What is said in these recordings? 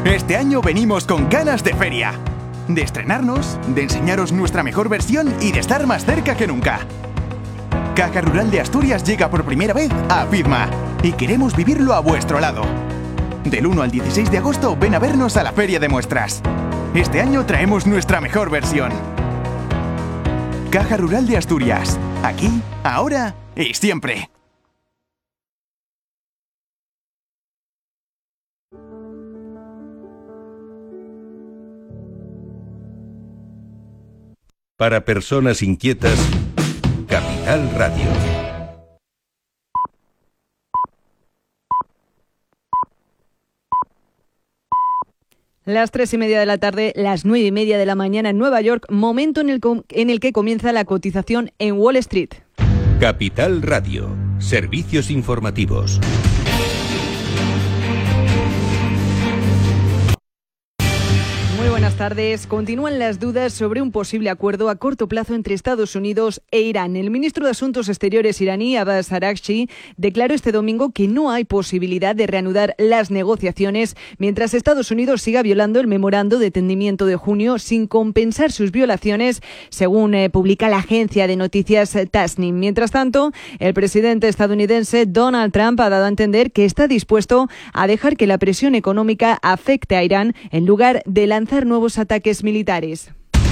Este año venimos con ganas de feria. De estrenarnos, de enseñaros nuestra mejor versión y de estar más cerca que nunca. Caja Rural de Asturias llega por primera vez a FIDMA y queremos vivirlo a vuestro lado. Del 1 al 16 de agosto ven a vernos a la Feria de Muestras. Este año traemos nuestra mejor versión. Caja Rural de Asturias. Aquí, ahora y siempre. Para personas inquietas, Capital Radio. Las 3:30 de la tarde, las 9:30 de la mañana en Nueva York, momento en el que comienza la cotización en Wall Street. Capital Radio, servicios informativos. Muy buenas tardes. Continúan las dudas sobre un posible acuerdo a corto plazo entre Estados Unidos e Irán. El ministro de Asuntos Exteriores iraní, Abbas Araghchi, declaró este domingo que no hay posibilidad de reanudar las negociaciones mientras Estados Unidos siga violando el memorando de entendimiento de junio sin compensar sus violaciones, según publica la agencia de noticias Tasnim. Mientras tanto, el presidente estadounidense Donald Trump ha dado a entender que está dispuesto a dejar que la presión económica afecte a Irán en lugar de lanzar nuevos ataques militares.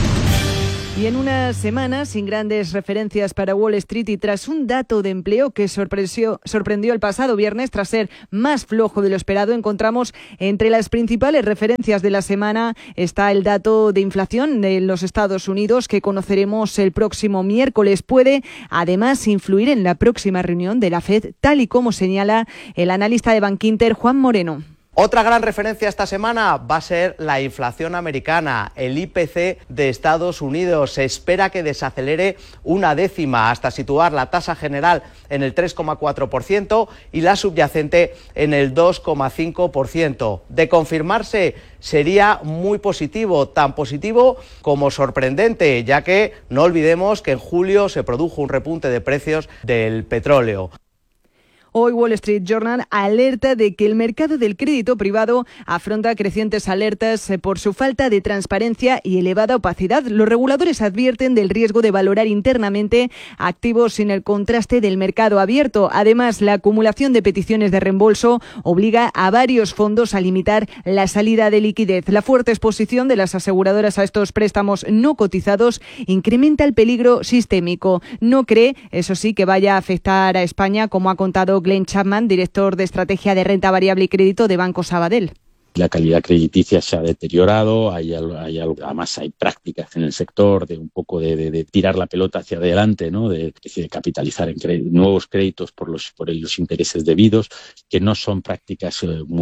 Y en una semana sin grandes referencias para Wall Street y tras un dato de empleo que sorprendió el pasado viernes tras ser más flojo de lo esperado, encontramos entre las principales referencias de la semana está el dato de inflación de los Estados Unidos que conoceremos el próximo miércoles. Puede además influir en la próxima reunión de la FED, tal y como señala el analista de Bankinter, Juan Moreno. Otra gran referencia esta semana va a ser la inflación americana, el IPC de Estados Unidos. Se espera que desacelere 1/10 hasta situar la tasa general en el 3,4% y la subyacente en el 2,5%. De confirmarse, sería muy positivo, tan positivo como sorprendente, ya que no olvidemos que en julio se produjo un repunte de precios del petróleo. Hoy Wall Street Journal alerta de que el mercado del crédito privado afronta crecientes alertas por su falta de transparencia y elevada opacidad. Los reguladores advierten del riesgo de valorar internamente activos sin el contraste del mercado abierto. Además, la acumulación de peticiones de reembolso obliga a varios fondos a limitar la salida de liquidez. La fuerte exposición de las aseguradoras a estos préstamos no cotizados incrementa el peligro sistémico. No cree, eso sí, que vaya a afectar a España, como ha contado Glenn Chapman, director de Estrategia de Renta Variable y Crédito de Banco Sabadell. La calidad crediticia se ha deteriorado, además hay prácticas en el sector de un poco de tirar la pelota hacia adelante, ¿no? de capitalizar en nuevos créditos por los intereses debidos, que no son prácticas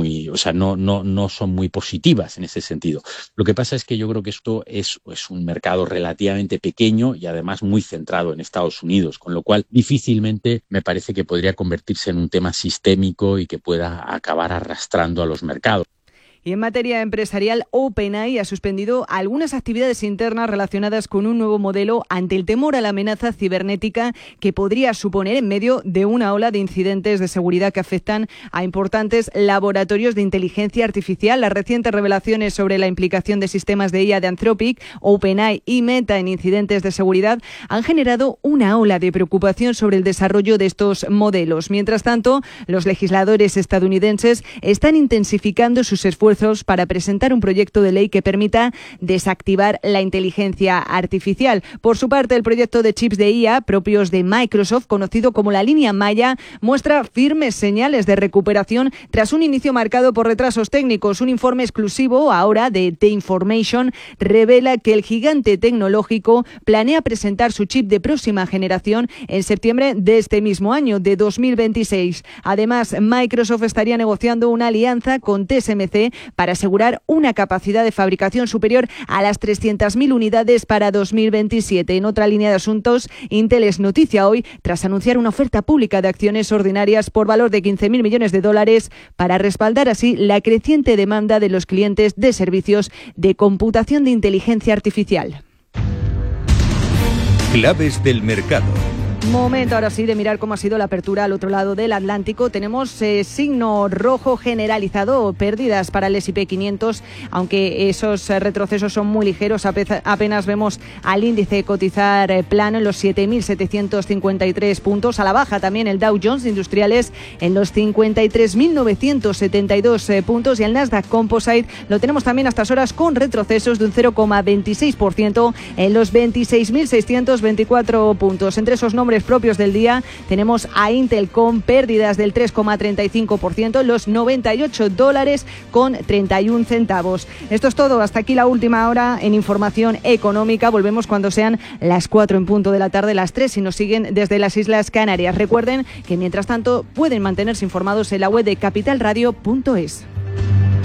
no son muy positivas en ese sentido. Lo que pasa es que yo creo que esto es un mercado relativamente pequeño y además muy centrado en Estados Unidos, con lo cual difícilmente me parece que podría convertirse en un tema sistémico y que pueda acabar arrastrando a los mercados. Y en materia empresarial, OpenAI ha suspendido algunas actividades internas relacionadas con un nuevo modelo ante el temor a la amenaza cibernética que podría suponer en medio de una ola de incidentes de seguridad que afectan a importantes laboratorios de inteligencia artificial. Las recientes revelaciones sobre la implicación de sistemas de IA de Anthropic, OpenAI y Meta en incidentes de seguridad han generado una ola de preocupación sobre el desarrollo de estos modelos. Mientras tanto, los legisladores estadounidenses están intensificando sus esfuerzos para presentar un proyecto de ley que permita desactivar la inteligencia artificial. Por su parte, el proyecto de chips de IA propios de Microsoft, conocido como la línea Maya, muestra firmes señales de recuperación tras un inicio marcado por retrasos técnicos. Un informe exclusivo ahora de The Information revela que el gigante tecnológico planea presentar su chip de próxima generación en septiembre de este mismo año, de 2026. Además, Microsoft estaría negociando una alianza con TSMC para asegurar una capacidad de fabricación superior a las 300.000 unidades para 2027. En otra línea de asuntos, Intel es noticia hoy tras anunciar una oferta pública de acciones ordinarias por valor de $15.000 millones para respaldar así la creciente demanda de los clientes de servicios de computación de inteligencia artificial. Claves del mercado. Momento ahora sí de mirar cómo ha sido la apertura al otro lado del Atlántico. Tenemos signo rojo generalizado, pérdidas para el S&P 500, aunque esos retrocesos son muy ligeros. Apenas vemos al índice cotizar plano en los 7.753 puntos. A la baja también el Dow Jones de Industriales en los 53.972 puntos, y el Nasdaq Composite lo tenemos también a estas horas con retrocesos de un 0,26% en los 26.624 puntos. Entre esos nombres propios del día tenemos a Intel con pérdidas del 3,35%, los $98,31. Esto es todo, hasta aquí la última hora en información económica. Volvemos cuando sean las 4 en punto de la tarde, las 3 si nos siguen desde las Islas Canarias. Recuerden que mientras tanto pueden mantenerse informados en la web de capitalradio.es.